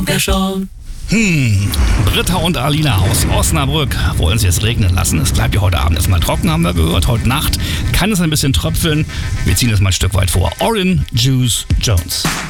Britta und Alina aus Osnabrück wollen es jetzt regnen lassen. Es bleibt ja heute Abend erstmal trocken, haben wir gehört. Heute Nacht kann es ein bisschen tröpfeln. Wir ziehen es mal ein Stück weit vor. Orange Juice Jones.